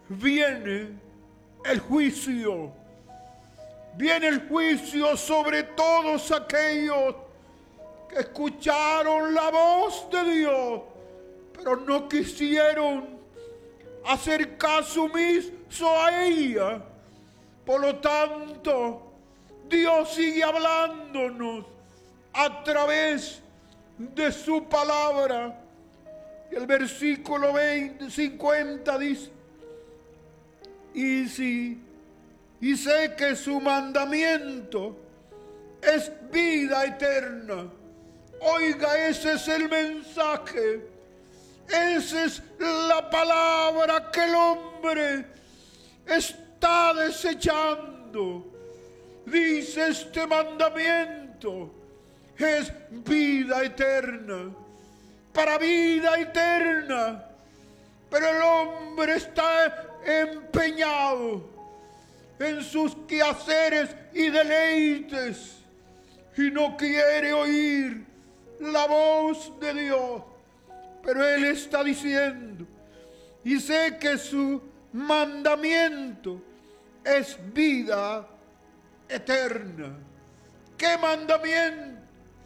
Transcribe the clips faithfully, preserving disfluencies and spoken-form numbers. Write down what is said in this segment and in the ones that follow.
viene el juicio. Viene el juicio sobre todos aquellos que escucharon la voz de Dios, pero no quisieron hacer caso omiso a ella. Por lo tanto, Dios sigue hablándonos a través de su palabra. Y el versículo veinte, cincuenta dice: y si y sé que su mandamiento es vida eterna. Oiga, ese es el mensaje. Esa es la palabra que el hombre está desechando. Dice: este mandamiento es vida eterna. Para vida eterna. Pero el hombre está empeñado en sus quehaceres y deleites y no quiere oír la voz de Dios. Pero Él está diciendo: y sé que su mandamiento es vida eterna. ¿Qué mandamiento?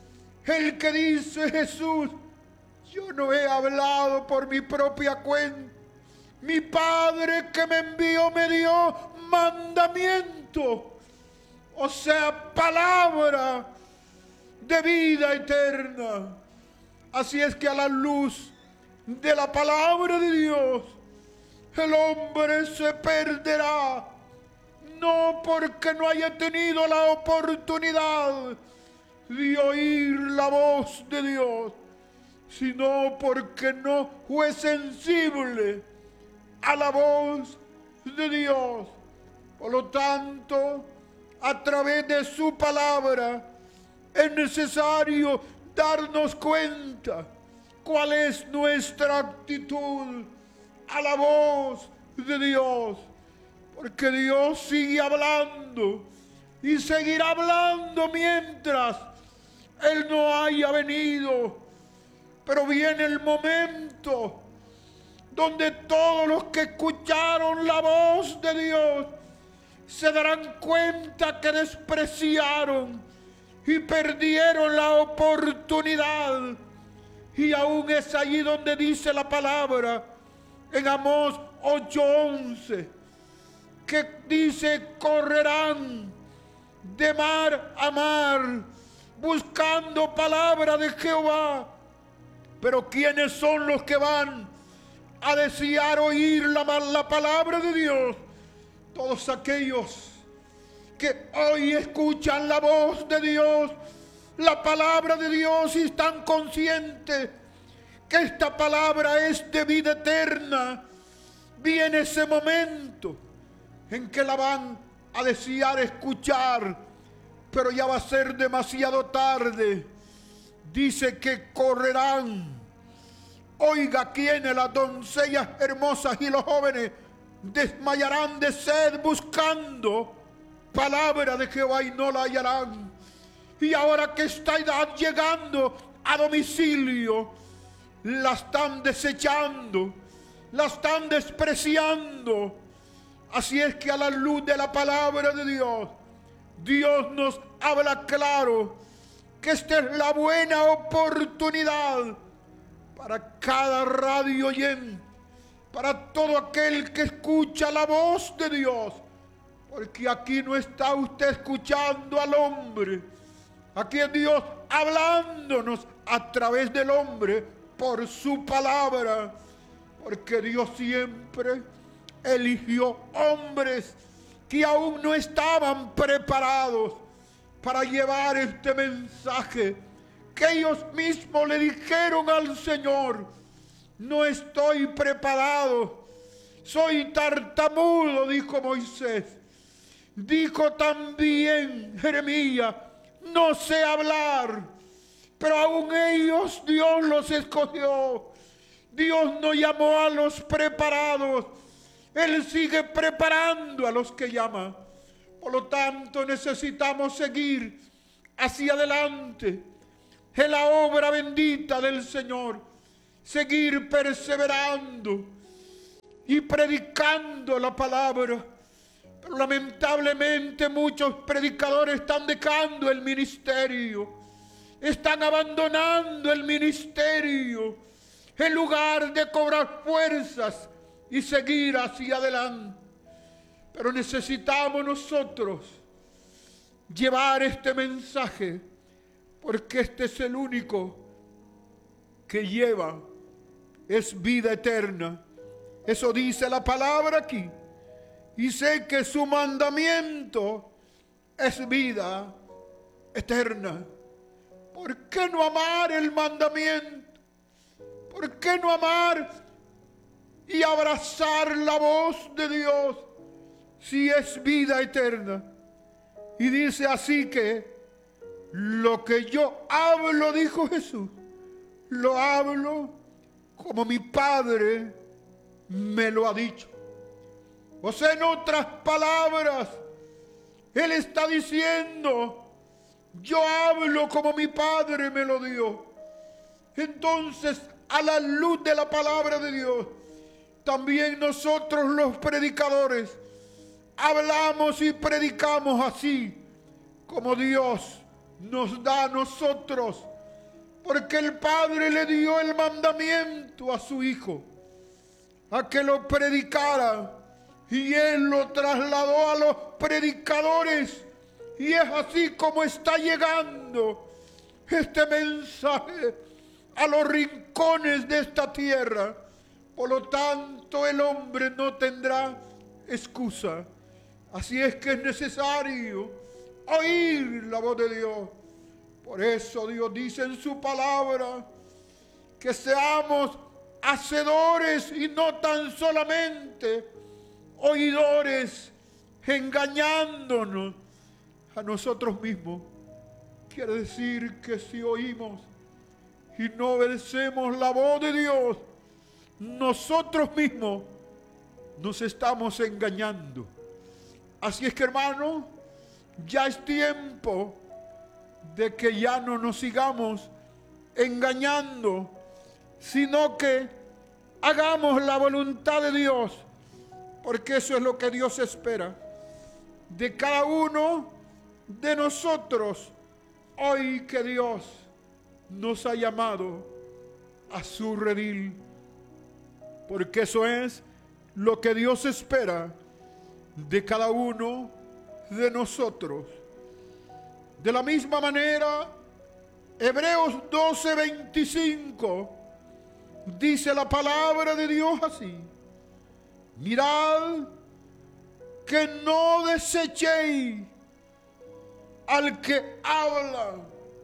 El que dice Jesús: yo no he hablado por mi propia cuenta. Mi Padre que me envió me dio mandamiento, o sea, palabra de vida eterna. Así es que a la luz de la palabra de Dios, el hombre se perderá, no porque no haya tenido la oportunidad de oír la voz de Dios, sino porque no fue sensible a la voz de Dios. Por lo tanto, a través de su palabra es necesario darnos cuenta cuál es nuestra actitud a la voz de Dios, porque Dios sigue hablando y seguirá hablando mientras Él no haya venido. Pero viene el momento donde todos los que escucharon la voz de Dios se darán cuenta que despreciaron y perdieron la oportunidad. Y aún es allí donde dice la palabra en Amós ocho once, que dice: correrán de mar a mar buscando palabra de Jehová. Pero ¿quiénes son los que van a desear oír la, la palabra de Dios? Todos aquellos que hoy escuchan la voz de Dios, la palabra de Dios, y están conscientes que esta palabra es de vida eterna. Viene ese momento en que la van a desear escuchar, pero ya va a ser demasiado tarde. Dice que correrán. Oiga, quienes, las doncellas hermosas y los jóvenes, desmayarán de sed buscando palabra de Jehová y no la hallarán. Y ahora que está llegando a domicilio, la están desechando, la están despreciando. Así es que a la luz de la palabra de Dios, Dios nos habla claro que esta es la buena oportunidad para cada radio oyente, para todo aquel que escucha la voz de Dios, porque aquí no está usted escuchando al hombre, aquí es Dios hablándonos a través del hombre por su palabra, porque Dios siempre eligió hombres que aún no estaban preparados para llevar este mensaje, que ellos mismos le dijeron al Señor: no estoy preparado, soy tartamudo, dijo Moisés. Dijo también Jeremías: no sé hablar. Pero aún ellos, Dios los escogió. Dios no llamó a los preparados, Él sigue preparando a los que llama. Por lo tanto, necesitamos seguir hacia adelante en la obra bendita del Señor, seguir perseverando y predicando la palabra. Pero lamentablemente muchos predicadores están dejando el ministerio, están abandonando el ministerio en lugar de cobrar fuerzas y seguir hacia adelante. Pero necesitamos nosotros llevar este mensaje, porque este es el único que lleva, es vida eterna. Eso dice la palabra aquí. Y sé que su mandamiento es vida eterna. ¿Por qué no amar el mandamiento? ¿Por qué no amar y abrazar la voz de Dios si es vida eterna? Y dice así que lo que yo hablo, dijo Jesús, lo hablo como mi Padre me lo ha dicho. O sea, en otras palabras, Él está diciendo, yo hablo como mi Padre me lo dio. Entonces, a la luz de la palabra de Dios, también nosotros los predicadores hablamos y predicamos así como Dios nos da a nosotros, porque el Padre le dio el mandamiento a su Hijo a que lo predicara, y Él lo trasladó a los predicadores, y es así como está llegando este mensaje a los rincones de esta tierra. Por lo tanto, el hombre no tendrá excusa. Así es que es necesario oír la voz de Dios. Por eso Dios dice en su palabra que seamos hacedores y no tan solamente oidores, engañándonos a nosotros mismos. Quiere decir que si oímos y no obedecemos la voz de Dios, nosotros mismos nos estamos engañando. Así es que, hermano, ya es tiempo de que ya no nos sigamos engañando, sino que hagamos la voluntad de Dios, porque eso es lo que Dios espera de cada uno de nosotros hoy que Dios nos ha llamado a su redil, porque eso es lo que Dios espera de cada uno de nosotros. De la misma manera, Hebreos doce veinticinco dice la palabra de Dios así: mirad que no desechéis al que habla.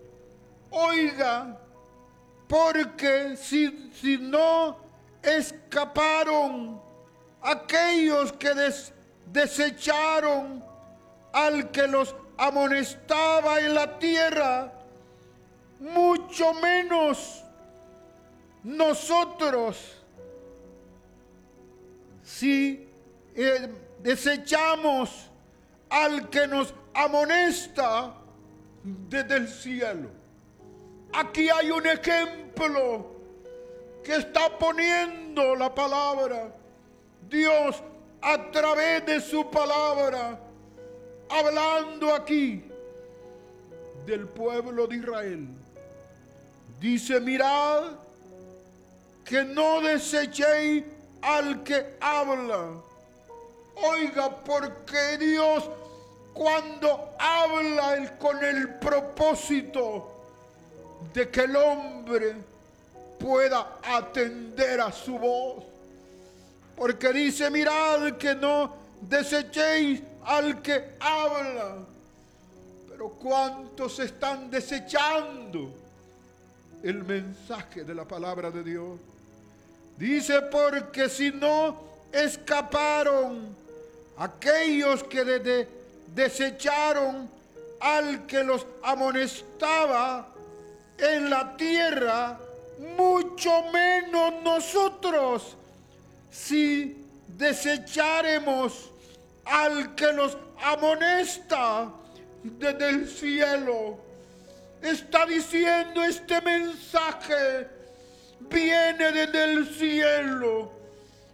Oiga, porque si, si no escaparon aquellos que des, desecharon al que los amonestaba en la tierra, mucho menos nosotros, si eh, desechamos al que nos amonesta desde el cielo. Aquí hay un ejemplo que está poniendo la palabra Dios a través de su palabra, hablando aquí del pueblo de Israel. Dice: mirad que no desechéis al que habla. Oiga, porque Dios, cuando habla con el propósito de que el hombre pueda atender a su voz, porque dice: mirad que no desechéis al que habla. Pero ¿cuántos están desechando el mensaje de la palabra de Dios? Dice: porque si no escaparon aquellos que de, de, desecharon al que los amonestaba en la tierra, mucho menos nosotros, si desecharemos al que los amonesta desde el cielo. Está diciendo este mensaje, viene desde el cielo,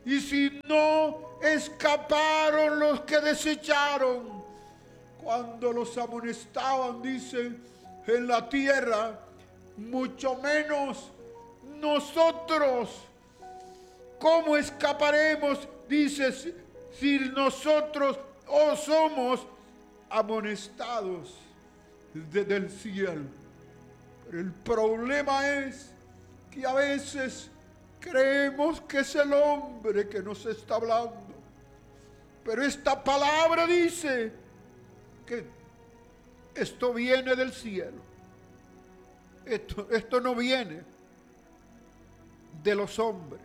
Y si no escaparon los que desecharon, cuando los amonestaban, dice, en la tierra, mucho menos nosotros. ¿Cómo escaparemos? Dice, si, si nosotros o somos amonestados desde el cielo. Pero el problema es que a veces creemos que es el hombre que nos está hablando. Pero esta palabra dice que esto viene del cielo. Esto, esto no viene de los hombres.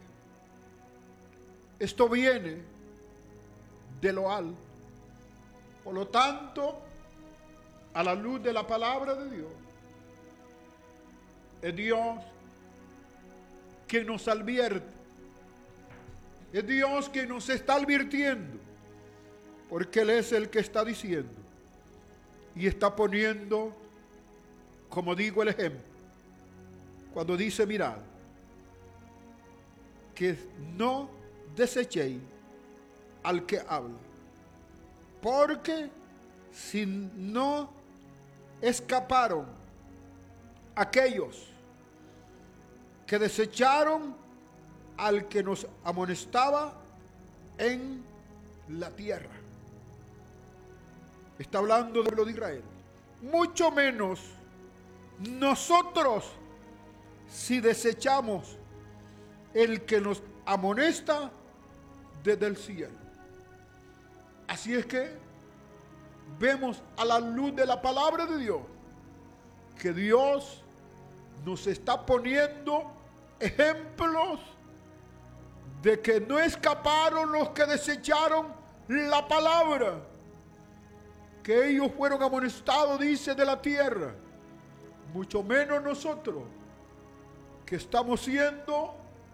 Esto viene de lo alto. Por lo tanto, a la luz de la palabra de Dios, es Dios que nos advierte. Es Dios que nos está advirtiendo, porque Él es el que está diciendo y está poniendo, como digo, el ejemplo. Cuando dice, mirad, que no desechéis al que habla, porque si no escaparon aquellos que desecharon al que nos amonestaba en la tierra. Está hablando de lo de Israel. Mucho menos nosotros, si desechamos el que nos amonesta desde el cielo. Así es que vemos a la luz de la palabra de Dios que Dios nos está poniendo ejemplos de que no escaparon los que desecharon la palabra, que ellos fueron amonestados, dice, de la tierra, mucho menos nosotros, que estamos siendo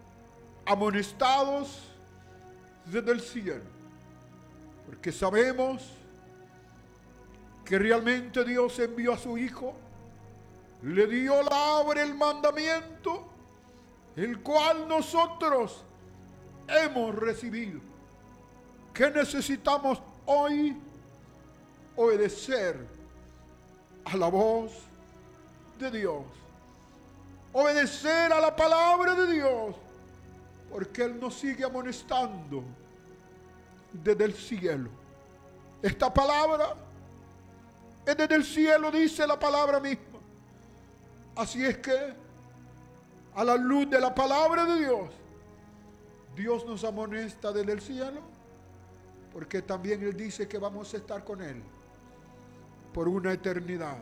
amonestados desde el cielo, porque sabemos que realmente Dios envió a su Hijo, le dio la palabra, el mandamiento, el cual nosotros hemos recibido. ¿Qué necesitamos hoy? Obedecer a la voz de Dios, obedecer a la palabra de Dios, porque Él nos sigue amonestando desde el cielo. Esta palabra es desde el cielo, dice la palabra misma. Así es que, a la luz de la palabra de Dios, Dios nos amonesta desde el cielo, porque también Él dice que vamos a estar con Él por una eternidad.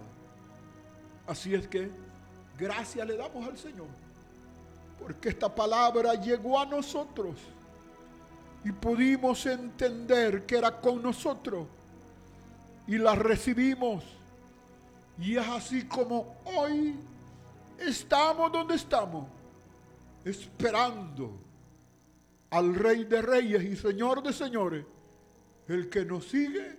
Así es que, gracias le damos al Señor, porque esta palabra llegó a nosotros y pudimos entender que era con nosotros y la recibimos. Y es así como hoy estamos donde estamos, esperando al Rey de Reyes y Señor de Señores, el que nos sigue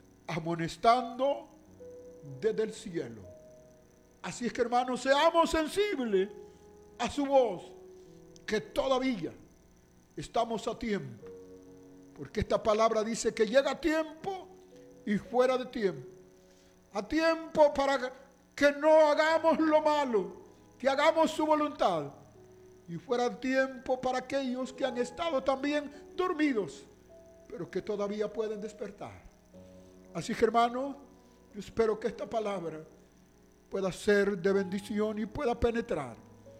amonestando desde el cielo. Así es que, hermanos, seamos sensibles a su voz, que todavía estamos a tiempo, porque esta palabra dice que llega a tiempo y fuera de tiempo. A tiempo para que no hagamos lo malo, que hagamos su voluntad, y fuera de tiempo para aquellos que han estado también dormidos, pero que todavía pueden despertar. Así que, hermano, yo espero que esta palabra pueda ser de bendición y pueda penetrar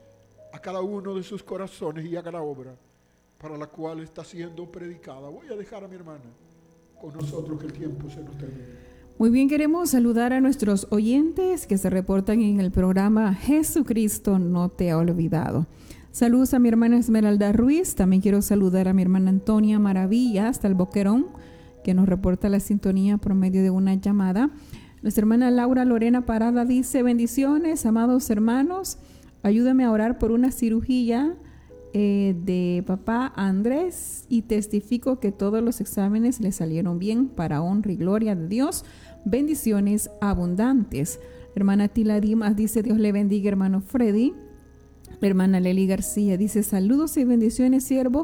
a cada uno de sus corazones y haga la obra para la cual está siendo predicada. Voy a dejar a mi hermana con nosotros, que el tiempo se nos termine. Muy bien, queremos saludar a nuestros oyentes que se reportan en el programa Jesucristo no te ha olvidado. Saludos a mi hermana Esmeralda Ruiz. También quiero saludar a mi hermana Antonia Maravilla hasta el Boquerón, que nos reporta la sintonía por medio de una llamada. Nuestra hermana Laura Lorena Parada dice: bendiciones, amados hermanos. Ayúdame a orar por una cirugía eh, de papá Andrés, y testifico que todos los exámenes le salieron bien, para honra y gloria de Dios. Bendiciones abundantes. Hermana Tila Dimas dice: Dios le bendiga, hermano Freddy. La hermana Leli García dice: saludos y bendiciones, siervo.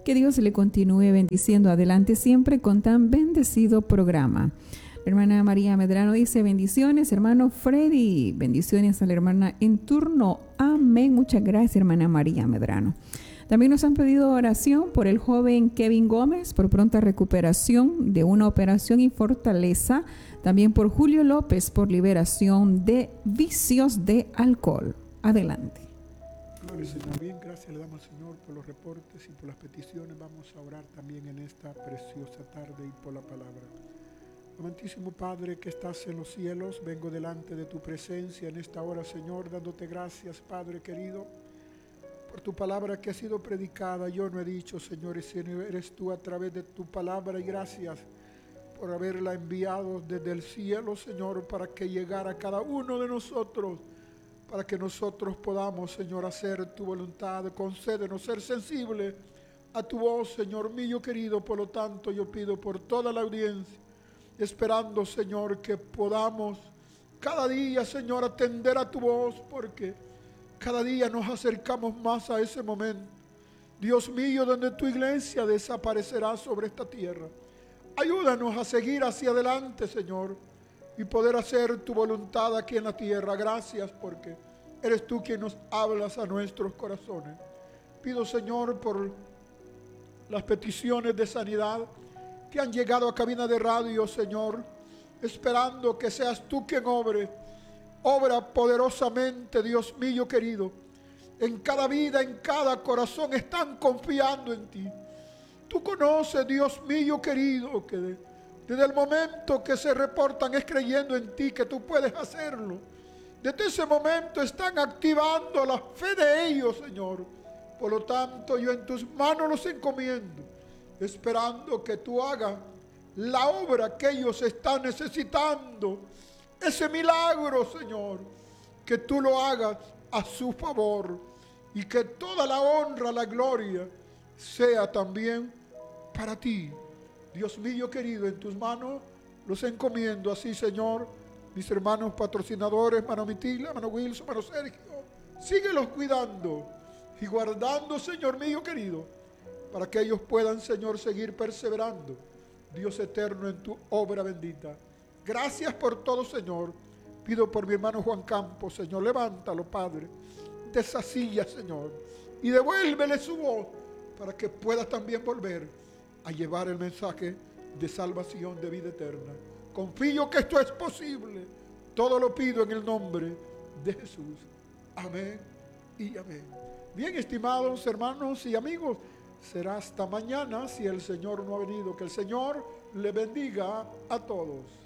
Que Dios le continúe bendiciendo adelante siempre con tan bendecido programa. La hermana María Medrano dice: bendiciones, hermano Freddy. Bendiciones a la hermana en turno. Amén. Muchas gracias, hermana María Medrano. También nos han pedido oración por el joven Kevin Gómez, por pronta recuperación de una operación y fortaleza. También por Julio López, por liberación de vicios de alcohol. Adelante. Gloria al Señor. Bien, gracias le damos al Señor por los reportes y por las peticiones. Vamos a orar también en esta preciosa tarde y por la palabra. Amantísimo Padre que estás en los cielos, vengo delante de tu presencia en esta hora, Señor, dándote gracias, Padre querido, por tu palabra que ha sido predicada. Yo no he dicho, Señor, eres tú a través de tu palabra, y gracias por haberla enviado desde el cielo, Señor, para que llegara a cada uno de nosotros, para que nosotros podamos, Señor, hacer tu voluntad. Concédenos ser sensibles a tu voz, Señor mío querido. Por lo tanto, yo pido por toda la audiencia, esperando, Señor, que podamos cada día, Señor, atender a tu voz, porque cada día nos acercamos más a ese momento, Dios mío, donde tu iglesia desaparecerá sobre esta tierra. Ayúdanos a seguir hacia adelante, Señor, y poder hacer tu voluntad aquí en la tierra. Gracias, porque eres tú quien nos hablas a nuestros corazones. Pido, Señor, por las peticiones de sanidad que han llegado a cabina de radio, Señor, esperando que seas tú quien obre. Obra poderosamente, Dios mío querido. En cada vida, en cada corazón están confiando en ti. Tú conoces, Dios mío querido, que de, desde el momento que se reportan es creyendo en ti, que tú puedes hacerlo. Desde ese momento están activando la fe de ellos, Señor. Por lo tanto, yo en tus manos los encomiendo, esperando que tú hagas la obra que ellos están necesitando. Ese milagro, Señor, que tú lo hagas a su favor, y que toda la honra, la gloria sea también para ti. Dios mío querido, en tus manos los encomiendo así, Señor. Mis hermanos patrocinadores, hermano Mitila, hermano Wilson, hermano Sergio, síguelos cuidando y guardando, Señor mío querido, para que ellos puedan, Señor, seguir perseverando, Dios eterno, en tu obra bendita. Gracias por todo, Señor. Pido por mi hermano Juan Campos, Señor, levántalo, Padre, de esa silla, Señor, y devuélvele su voz, para que pueda también volver a llevar el mensaje de salvación, de vida eterna. Confío que esto es posible. Todo lo pido en el nombre de Jesús. Amén y amén. Bien, estimados hermanos y amigos, será hasta mañana si el Señor no ha venido. Que el Señor le bendiga a todos.